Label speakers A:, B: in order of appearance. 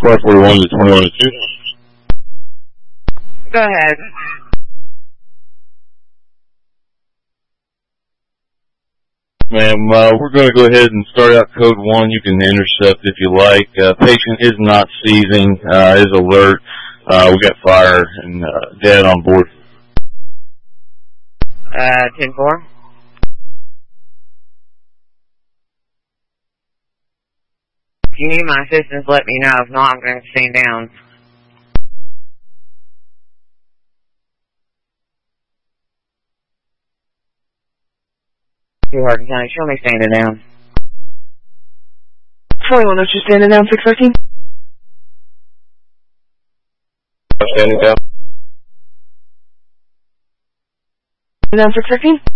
A: Squad 41 to 21 to 2.
B: Go ahead.
A: Ma'am, we're going to go ahead and start out code 1. You can intercept if you like. Patient is not seizing, is alert. We got fire and dead on board.
B: 10-4. If you need my assistance, let me know. If not, I'm going to stand down. Too hard to tell. Show me standing down.
C: 21, that's just standing down, 613.
A: Standing down.
C: Down 613.